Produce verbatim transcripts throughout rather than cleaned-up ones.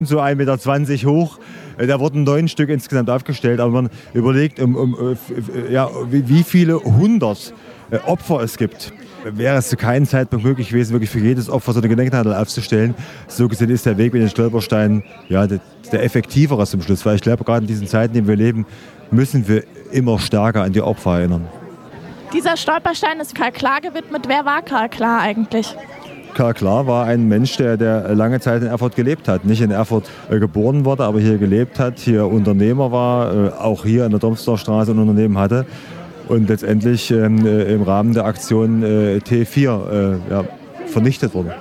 so ein Meter zwanzig hoch. Da wurden neun Stück insgesamt aufgestellt, aber man überlegt, um, um, ja, wie viele hundert Opfer es gibt. Wäre es zu keinem Zeitpunkt möglich gewesen, wirklich für jedes Opfer so eine Gedenktafel aufzustellen. So gesehen ist der Weg mit den Stolpersteinen ja, der, der effektivere zum Schluss. Weil ich glaube, gerade in diesen Zeiten, in denen wir leben, müssen wir immer stärker an die Opfer erinnern. Dieser Stolperstein ist Karl Klar gewidmet. Wer war Karl Klar eigentlich? Karl Klar war ein Mensch, der, der lange Zeit in Erfurt gelebt hat. Nicht in Erfurt äh, geboren wurde, aber hier gelebt hat, hier Unternehmer war, äh, auch hier in der Domsdorfstraße ein Unternehmen hatte und letztendlich ähm, äh, im Rahmen der Aktion äh, T vier äh, ja, vernichtet wurde.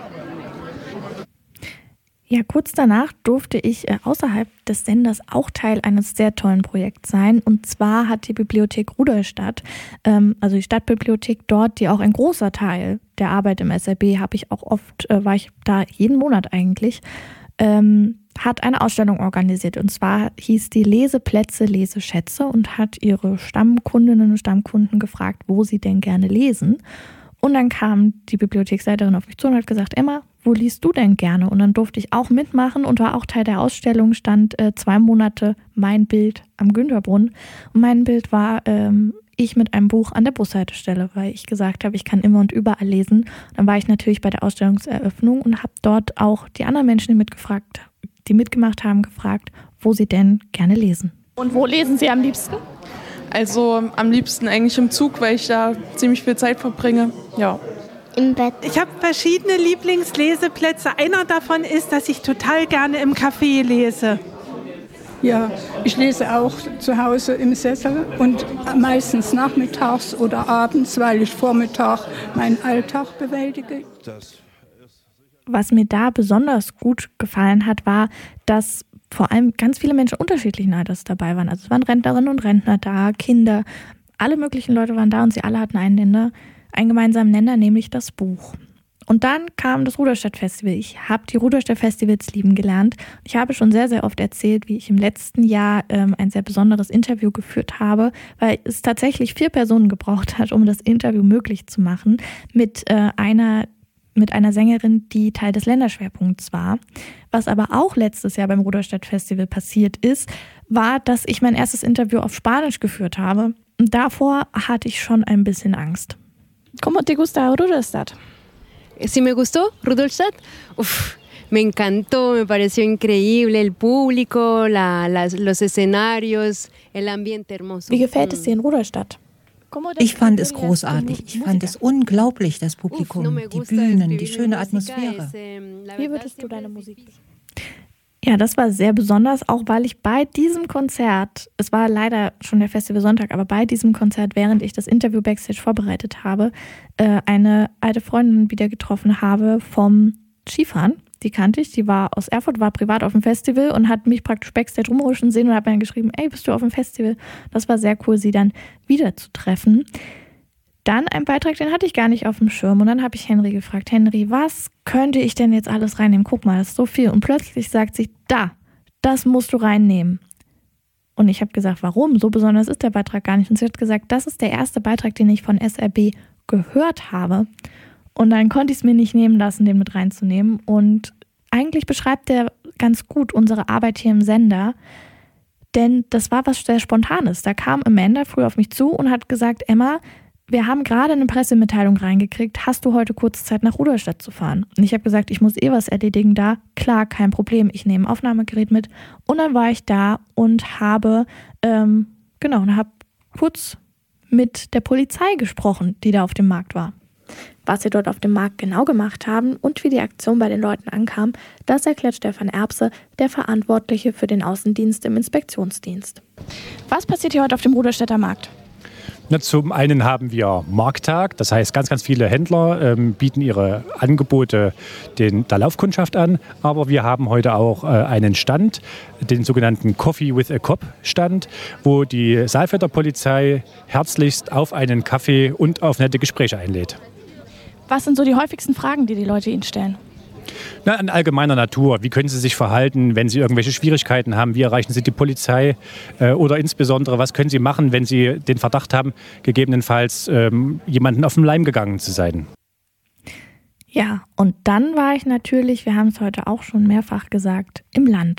Ja, kurz danach durfte ich äh, außerhalb des Senders auch Teil eines sehr tollen Projekts sein. Und zwar hat die Bibliothek Rudolstadt, ähm, also die Stadtbibliothek dort, die auch ein großer Teil der Arbeit im S R B, habe ich auch oft, äh, war ich da jeden Monat eigentlich, ähm, hat eine Ausstellung organisiert. Und zwar hieß die Leseplätze, Leseschätze und hat ihre Stammkundinnen und Stammkunden gefragt, wo sie denn gerne lesen. Und dann kam die Bibliotheksleiterin auf mich zu und hat gesagt, Emma, wo liest du denn gerne? Und dann durfte ich auch mitmachen und war auch Teil der Ausstellung, stand äh, zwei Monate mein Bild am Günterbrunnen. Und mein Bild war ähm, ich mit einem Buch an der Bushaltestelle, weil ich gesagt habe, ich kann immer und überall lesen. Dann war ich natürlich bei der Ausstellungseröffnung und habe dort auch die anderen Menschen, die mitgefragt, die mitgemacht haben, gefragt, wo sie denn gerne lesen. Und wo lesen Sie am liebsten? Also am liebsten eigentlich im Zug, weil ich da ziemlich viel Zeit verbringe. Ja. Im Bett. Ich habe verschiedene Lieblingsleseplätze. Einer davon ist, dass ich total gerne im Café lese. Ja, ich lese auch zu Hause im Sessel und meistens nachmittags oder abends, weil ich Vormittag meinen Alltag bewältige. Was mir da besonders gut gefallen hat, war, dass vor allem ganz viele Menschen unterschiedlichen Alters dabei waren. Also es waren Rentnerinnen und Rentner da, Kinder, alle möglichen Leute waren da und sie alle hatten einen Nenner, einen gemeinsamen Nenner, nämlich das Buch. Und dann kam das Rudolstadt-Festival. Ich habe die Rudolstadt-Festivals lieben gelernt. Ich habe schon sehr, sehr oft erzählt, wie ich im letzten Jahr ähm, ein sehr besonderes Interview geführt habe, weil es tatsächlich vier Personen gebraucht hat, um das Interview möglich zu machen, mit äh, einer mit einer Sängerin, die Teil des Länderschwerpunkts war. Was aber auch letztes Jahr beim Rudolstadt-Festival passiert ist, war, dass ich mein erstes Interview auf Spanisch geführt habe. Und davor hatte ich schon ein bisschen Angst. ¿Cómo te gusta Rudolstadt? Sí me gustó Rudolstadt. Uf, me encantó, me pareció increíble el público, la, las, los escenarios, el ambiente hermoso. Wie gefällt es dir in Rudolstadt? Ich fand es großartig. Ich fand es unglaublich, das Publikum, die Bühnen, die schöne Atmosphäre. Wie würdest du deine Musik beschreiben? Ja, das war sehr besonders, auch weil ich bei diesem Konzert, es war leider schon der Festivalsonntag, aber bei diesem Konzert, während ich das Interview Backstage vorbereitet habe, eine alte Freundin wieder getroffen habe vom Skifahren. Die kannte ich, die war aus Erfurt, war privat auf dem Festival und hat mich praktisch Backstage rumrutschen sehen und hat mir dann geschrieben, ey, bist du auf dem Festival? Das war sehr cool, sie dann wieder zu treffen. Dann ein Beitrag, den hatte ich gar nicht auf dem Schirm und dann habe ich Henry gefragt, Henry, was könnte ich denn jetzt alles reinnehmen? Guck mal, das ist so viel. Und plötzlich sagt sie, da, das musst du reinnehmen. Und ich habe gesagt, warum? So besonders ist der Beitrag gar nicht. Und sie hat gesagt, das ist der erste Beitrag, den ich von S R B gehört habe. Und dann konnte ich es mir nicht nehmen lassen, den mit reinzunehmen. Und eigentlich beschreibt der ganz gut unsere Arbeit hier im Sender. Denn das war was sehr Spontanes. Da kam Amanda früh auf mich zu und hat gesagt, Emma, wir haben gerade eine Pressemitteilung reingekriegt. Hast du heute kurz Zeit, nach Rudolstadt zu fahren? Und ich habe gesagt, ich muss eh was erledigen da. Klar, kein Problem. Ich nehme ein Aufnahmegerät mit. Und dann war ich da und habe, ähm, genau, und habe kurz mit der Polizei gesprochen, die da auf dem Markt war. Was sie dort auf dem Markt genau gemacht haben und wie die Aktion bei den Leuten ankam, das erklärt Stefan Erbse, der Verantwortliche für den Außendienst im Inspektionsdienst. Was passiert hier heute auf dem Rudolstädter Markt? Na, zum einen haben wir Markttag, das heißt ganz, ganz viele Händler ähm, bieten ihre Angebote den, der Laufkundschaft an, aber wir haben heute auch äh, einen Stand, den sogenannten Coffee with a Cop Stand, wo die Saalfelder Polizei herzlichst auf einen Kaffee und auf nette Gespräche einlädt. Was sind so die häufigsten Fragen, die die Leute Ihnen stellen? Na, in allgemeiner Natur. Wie können Sie sich verhalten, wenn Sie irgendwelche Schwierigkeiten haben? Wie erreichen Sie die Polizei? Äh, oder insbesondere, was können Sie machen, wenn Sie den Verdacht haben, gegebenenfalls ähm, jemanden auf den Leim gegangen zu sein? Ja, und dann war ich natürlich, wir haben es heute auch schon mehrfach gesagt, im Land.